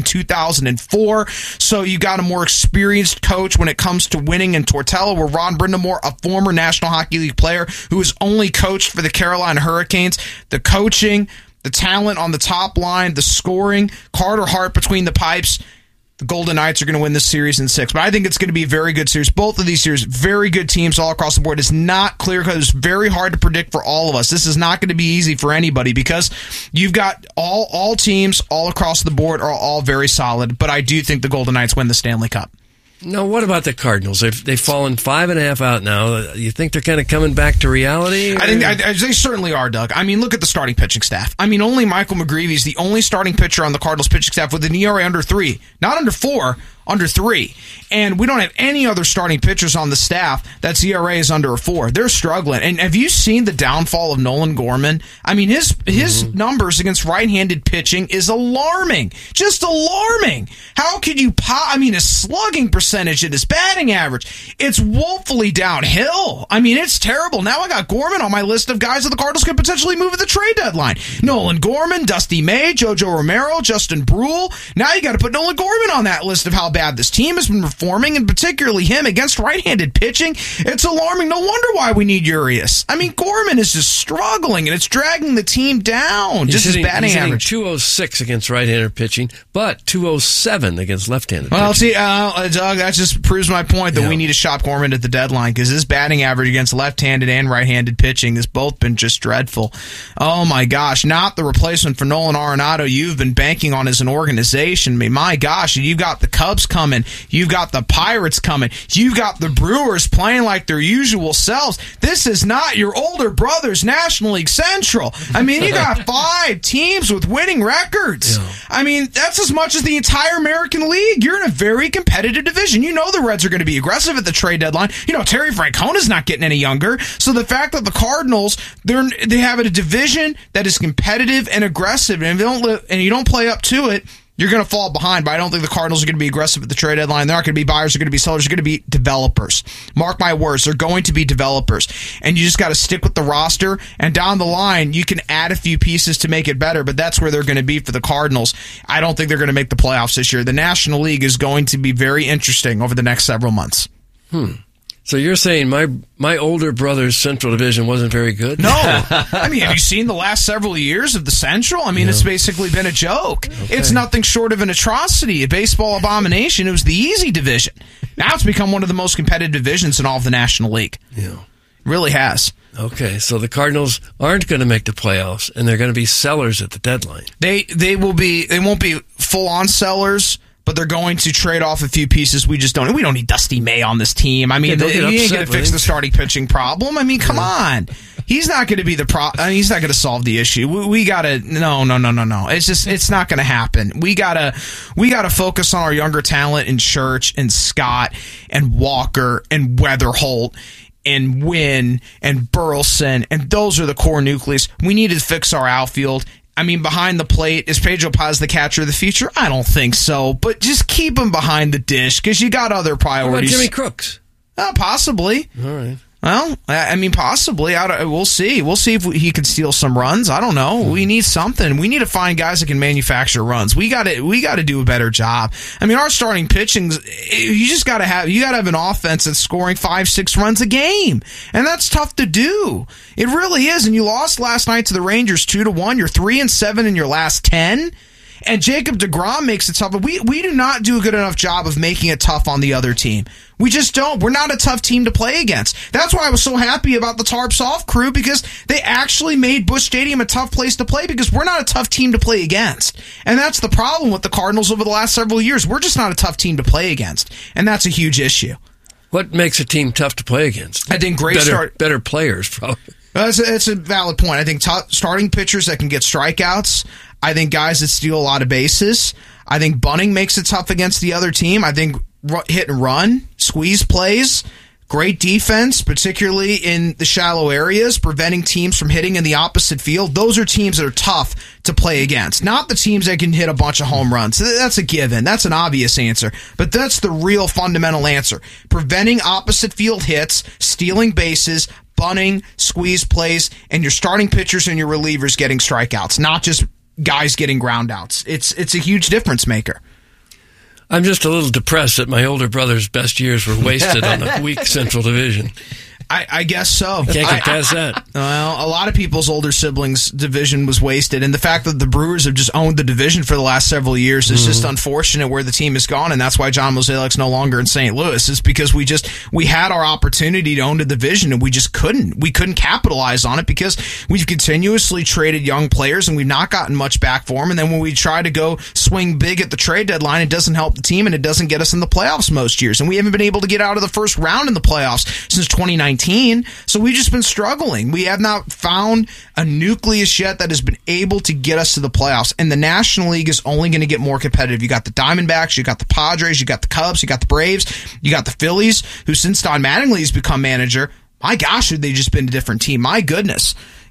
2004. So you got a more experienced coach when it comes to winning in Tortorella, where Ron Brind'Amour, a former National Hockey League player who has only coached for the Carolina Hurricanes. The coaching, the talent on the top line, the scoring, Carter Hart between the pipes. The Golden Knights are going to win this series in 6. But I think it's going to be a very good series. Both of these series, very good teams all across the board. It's not clear because it's very hard to predict for all of us. This is not going to be easy for anybody because you've got all teams all across the board are all very solid. But I do think the Golden Knights win the Stanley Cup. Now, what about the Cardinals? They've fallen 5.5 out now. You think they're kind of coming back to reality? I think they certainly are, Doug. I mean, look at the starting pitching staff. I mean, only Michael McGreevy is the only starting pitcher on the Cardinals pitching staff with an ERA under 3, not under 4, under 3. And we don't have any other starting pitchers on the staff that's ERA is under a 4. They're struggling. And have you seen the downfall of Nolan Gorman? I mean, his numbers against right-handed pitching is alarming. Just alarming. How could you his slugging percentage and his batting average, it's woefully downhill. I mean, it's terrible. Now I got Gorman on my list of guys that the Cardinals could potentially move at the trade deadline. Nolan Gorman, Dusty May, JoJo Romero, Justin Brule. Now you got to put Nolan Gorman on that list of how bad this team has been performing, and particularly him against right-handed pitching. It's alarming. No wonder why we need Urias. I mean, Gorman is just struggling, and it's dragging the team down. Just his batting average. 206 against right-handed pitching, but 207 against left-handed pitching. Well, see, Doug, that just proves my point that we need to shop Gorman at the deadline, because his batting average against left-handed and right-handed pitching has both been just dreadful. Oh, my gosh. Not the replacement for Nolan Arenado you've been banking on as an organization. I mean, my gosh, you've got the Cubs coming. You've got the Pirates coming. You've got the Brewers playing like their usual selves. This is not your older brother's National League Central. I mean, you got 5 teams with winning records. Yeah. I mean, that's as much as the entire American League. You're in a very competitive division. You know the Reds are going to be aggressive at the trade deadline. You know, Terry Francona's not getting any younger. So the fact that the Cardinals, they have a division that is competitive and aggressive, and if you don't play up to it, you're going to fall behind. But I don't think the Cardinals are going to be aggressive at the trade deadline. They're not going to be buyers. They're going to be sellers. They're going to be developers. Mark my words. They're going to be developers. And you just got to stick with the roster. And down the line, you can add a few pieces to make it better. But that's where they're going to be for the Cardinals. I don't think they're going to make the playoffs this year. The National League is going to be very interesting over the next several months. So you're saying my older brother's Central Division wasn't very good? No. I mean, have you seen the last several years of the Central? I mean, It's basically been a joke. Okay. It's nothing short of an atrocity, a baseball abomination. It was the easy division. Now it's become one of the most competitive divisions in all of the National League. Yeah. It really has. Okay, so the Cardinals aren't going to make the playoffs, and they're going to be sellers at the deadline. They won't be full-on sellers, but they're going to trade off a few pieces. We don't need Dusty May on this team. I mean, he ain't going to fix the starting pitching problem. I mean, come on. He's not going to be he's not going to solve the issue. We got to no. It's not going to happen. We got to focus on our younger talent in Church and Scott and Walker and Weatherholt and Wynn and Burleson, and those are the core nucleus. We need to fix our outfield. I mean, behind the plate, is Pedro Paz the catcher of the future? I don't think so, but just keep him behind the dish because you got other priorities. What about Jimmy Crooks? Possibly. All right. Well, I mean, possibly. We'll see. We'll see if he can steal some runs. I don't know. We need something. We need to find guys that can manufacture runs. We got to do a better job. I mean, our starting pitching, you got to have an offense that's scoring 5-6 runs a game, and that's tough to do. It really is. And you lost last night to the Rangers 2-1. You're 3-7 in your last 10. And Jacob deGrom makes it tough. But we do not do a good enough job of making it tough on the other team. We just don't. We're not a tough team to play against. That's why I was so happy about the Tarps Off crew, because they actually made Busch Stadium a tough place to play, because we're not a tough team to play against. And that's the problem with the Cardinals over the last several years. We're just not a tough team to play against. And that's a huge issue. What makes a team tough to play against? I think better players, probably. That's a valid point. I think starting pitchers that can get strikeouts. I think guys that steal a lot of bases. I think bunting makes it tough against the other team. I think hit and run, squeeze plays, great defense, particularly in the shallow areas, preventing teams from hitting in the opposite field. Those are teams that are tough to play against. Not the teams that can hit a bunch of home runs. That's a given. That's an obvious answer. But that's the real fundamental answer. Preventing opposite field hits, stealing bases, bunting, squeeze plays, and your starting pitchers and your relievers getting strikeouts, not just guys getting groundouts. It's a huge difference maker. I'm just a little depressed that my older brother's best years were wasted on a weak Central Division. I guess so. Can't get past that. Well, a lot of people's older siblings' division was wasted, and the fact that the Brewers have just owned the division for the last several years is just unfortunate where the team has gone, and that's why John Mosalek's no longer in St. Louis. Is because we had our opportunity to own the division, and we just couldn't. We couldn't capitalize on it because we've continuously traded young players, and we've not gotten much back for them. And then when we try to go swing big at the trade deadline, it doesn't help the team, and it doesn't get us in the playoffs most years. And we haven't been able to get out of the first round in the playoffs since 2019. 2019. So we've just been struggling. We have not found a nucleus yet that has been able to get us to the playoffs. And the National League is only going to get more competitive. You got the Diamondbacks, you got the Padres, you got the Cubs, you got the Braves, you got the Phillies, who since Don Mattingly has become manager, my gosh, have they just been a different team? My goodness.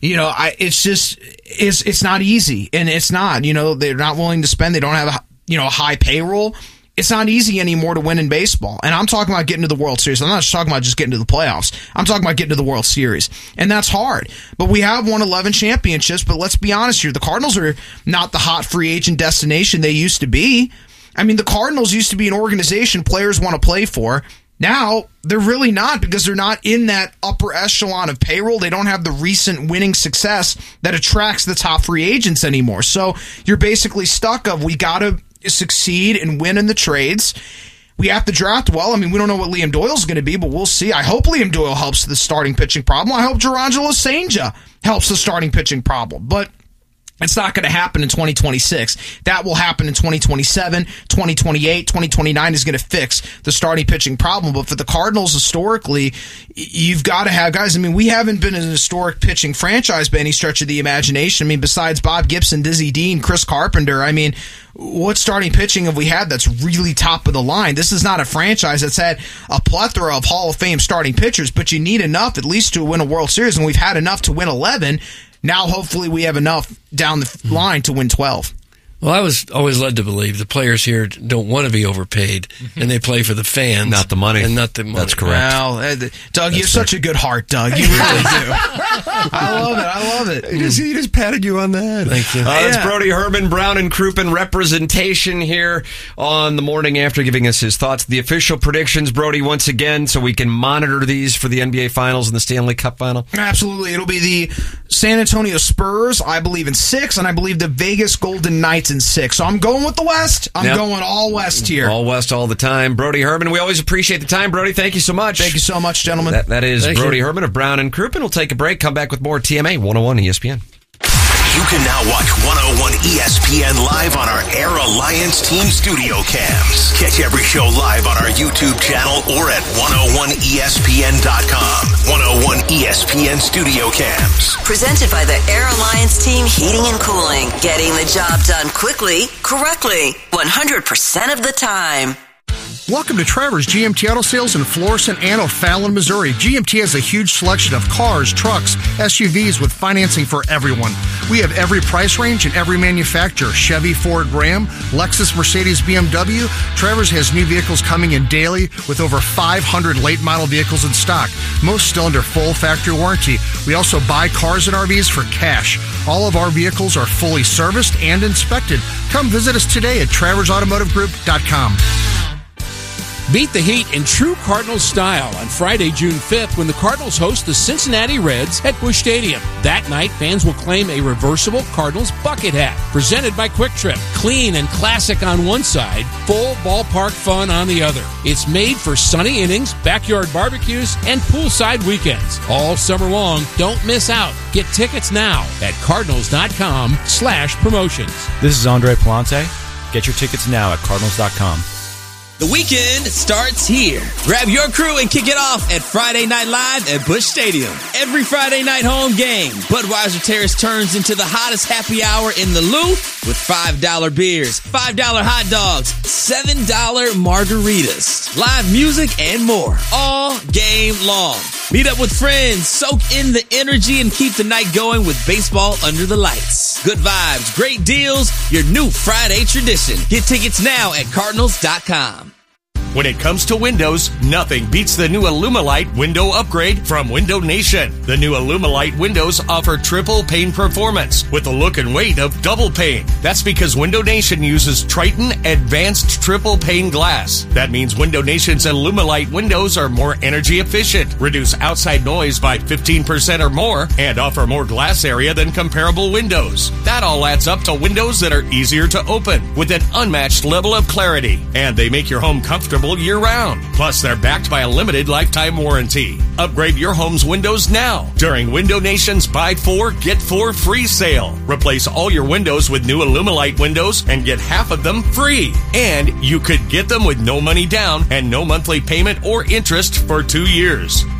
It's not easy. And it's not, they're not willing to spend. They don't have a high payroll. It's not easy anymore to win in baseball. And I'm talking about getting to the World Series. I'm not just talking about just getting to the playoffs. I'm talking about getting to the World Series. And that's hard. But we have won 11 championships. But let's be honest here. The Cardinals are not the hot free agent destination they used to be. I mean, the Cardinals used to be an organization players want to play for. Now, they're really not, because they're not in that upper echelon of payroll. They don't have the recent winning success that attracts the top free agents anymore. So you're basically stuck of, we got to succeed and win in the trades. We have to draft well. I mean, we don't know what Liam Doyle's going to be, but we'll see. I hope Liam Doyle helps the starting pitching problem. I hope Gerangelo St. helps the starting pitching problem. But it's not going to happen in 2026. That will happen in 2027, 2028, 2029 is going to fix the starting pitching problem. But for the Cardinals, historically, you've got to have guys. I mean, we haven't been an historic pitching franchise by any stretch of the imagination. I mean, besides Bob Gibson, Dizzy Dean, Chris Carpenter, I mean, what starting pitching have we had that's really top of the line? This is not a franchise that's had a plethora of Hall of Fame starting pitchers, but you need enough at least to win a World Series, and we've had enough to win 11. Now, hopefully, we have enough down the line to win 12. Well, I was always led to believe the players here don't want to be overpaid, and they play for the fans. Not the money. And not the money. That's correct. Well, Doug, you have such a good heart, Doug. You really do. I love it. He just patted you on the head. Thank you. That's Brody Herman, Brown and Crouppen representation here on the morning after, giving us his thoughts. The official predictions, Brody, once again, so we can monitor these for the NBA Finals and the Stanley Cup Final. Absolutely. It'll be the San Antonio Spurs, I believe, in 6, and I believe the Vegas Golden Knights in 6. So I'm going with the West. I'm going all West here. All West all the time. Brody Herman, we always appreciate the time. Brody, thank you so much. Thank you so much, gentlemen. That is Brody Herman of Brown and Crouppen. We'll take a break, come back with more TMA 101 ESPN. You can now watch 101 ESPN live on our Air Alliance Team Studio Cams. Catch every show live on our YouTube channel or at 101ESPN.com. 101 ESPN Studio Cams. Presented by the Air Alliance Team Heating and Cooling. Getting the job done quickly, correctly, 100% of the time. Welcome to Trevor's GMT Auto Sales in Florissant and O'Fallon, Missouri. GMT has a huge selection of cars, trucks, SUVs with financing for everyone. We have every price range and every manufacturer. Chevy, Ford, Ram, Lexus, Mercedes, BMW. Trevor's has new vehicles coming in daily with over 500 late model vehicles in stock. Most still under full factory warranty. We also buy cars and RVs for cash. All of our vehicles are fully serviced and inspected. Come visit us today at TraversAutomotiveGroup.com. Beat the heat in true Cardinals style on Friday, June 5th, when the Cardinals host the Cincinnati Reds at Busch Stadium. That night, fans will claim a reversible Cardinals bucket hat, presented by Quick Trip. Clean and classic on one side, full ballpark fun on the other. It's made for sunny innings, backyard barbecues, and poolside weekends. All summer long, don't miss out. Get tickets now at Cardinals.com/promotions. This is Andre Palante. Get your tickets now at Cardinals.com. The weekend starts here. Grab your crew and kick it off at Friday Night Live at Busch Stadium. Every Friday night home game, Budweiser Terrace turns into the hottest happy hour in the Lou with $5 beers, $5 hot dogs, $7 margaritas, live music, and more all game long. Meet up with friends, soak in the energy, and keep the night going with baseball under the lights. Good vibes, great deals, your new Friday tradition. Get tickets now at Cardinals.com. When it comes to windows, nothing beats the new Alumilite window upgrade from Window Nation. The new Alumilite windows offer triple pane performance with the look and weight of double pane. That's because Window Nation uses Triton Advanced Triple Pane Glass. That means Window Nation's Alumilite windows are more energy efficient, reduce outside noise by 15% or more, and offer more glass area than comparable windows. That all adds up to windows that are easier to open with an unmatched level of clarity, and they make your home comfortable year-round. Plus, they're backed by a limited lifetime warranty. Upgrade your home's windows now during Window Nation's Buy 4, Get 4 free sale. Replace all your windows with new Alumilite windows and get half of them free. And you could get them with no money down and no monthly payment or interest for 2 years.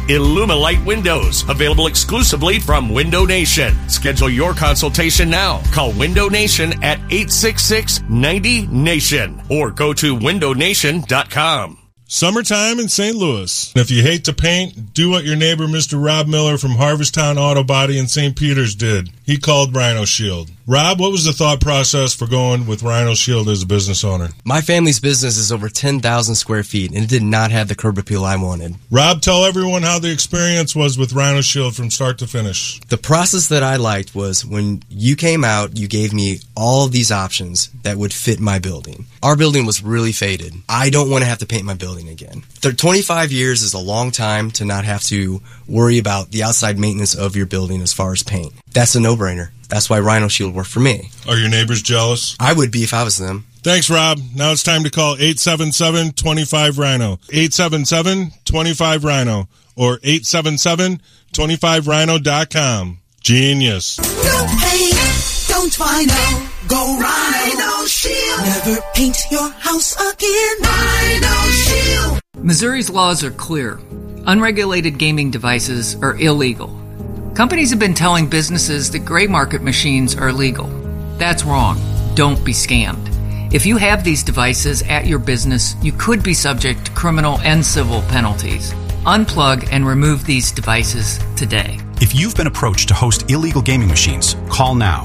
Illumilite Windows, available exclusively from Window Nation. Schedule your consultation now. Call Window Nation at 866-90-NATION or go to windownation.com. Summertime in St. Louis. If you hate to paint, do what your neighbor Mr. Rob Miller from Harvesttown Auto Body in St. Peters did. He called Rhino Shield. Rob, what was the thought process for going with Rhino Shield as a business owner? My family's business is over 10,000 square feet, and it did not have the curb appeal I wanted. Rob, tell everyone how the experience was with Rhino Shield from start to finish. The process that I liked was when you came out, you gave me all of these options that would fit my building. Our building was really faded. I don't want to have to paint my building again. 25 years is a long time to not have to worry about the outside maintenance of your building as far as paint. That's a no-brainer. That's why Rhino Shield worked for me. Are your neighbors jealous? I would be if I was them. Thanks, Rob. Now it's time to call 877-25-RHINO. 877-25-RHINO or 877-25rhino.com. Genius. No pain, don't Rhino. Go Rhino Shield. Never paint your house again. Rhino Shield. Missouri's laws are clear. Unregulated gaming devices are illegal. Companies have been telling businesses that gray market machines are legal. That's wrong. Don't be scammed. If you have these devices at your business, you could be subject to criminal and civil penalties. Unplug and remove these devices today. If you've been approached to host illegal gaming machines, call now.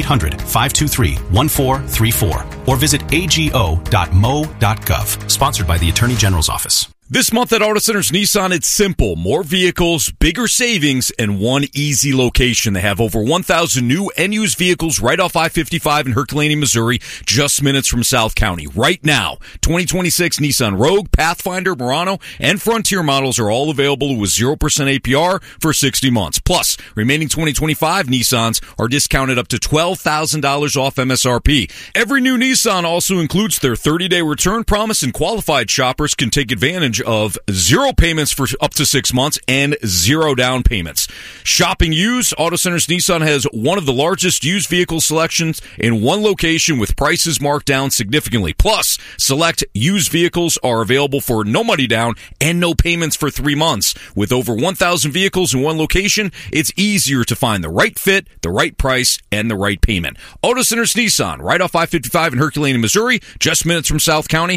800-523-1434 or visit ago.mo.gov. Sponsored by the Attorney General's Office. This month at Auto Centers Nissan, it's simple. More vehicles, bigger savings, and one easy location. They have over 1,000 new and used vehicles right off I-55 in Herculaneum, Missouri, just minutes from South County. Right now, 2026 Nissan Rogue, Pathfinder, Murano, and Frontier models are all available with 0% APR for 60 months. Plus, remaining 2025 Nissans are discounted up to $12,000 off MSRP. Every new Nissan also includes their 30-day return promise, and qualified shoppers can take advantage of 0 payments for up to 6 months and 0 down payments. Shopping used, Auto Centers Nissan has one of the largest used vehicle selections in one location with prices marked down significantly. Plus, select used vehicles are available for no money down and no payments for 3 months. With over 1,000 vehicles in one location, it's easier to find the right fit, the right price, and the right payment. Auto Centers Nissan, right off I-55 in Herculaneum, Missouri, just minutes from South County.